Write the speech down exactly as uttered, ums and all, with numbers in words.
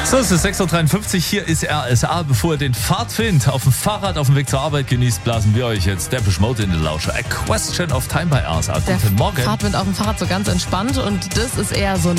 So, es ist sechs Uhr dreiundfünfzig, hier ist R S A. Bevor ihr den Fahrtwind auf dem Fahrrad auf dem Weg zur Arbeit genießt, blasen wir euch jetzt Depeche Mode in den Lauscher. A Question of Time bei R S A. Der Guten Morgen. Fahrtwind auf dem Fahrrad so ganz entspannt und das ist eher so ein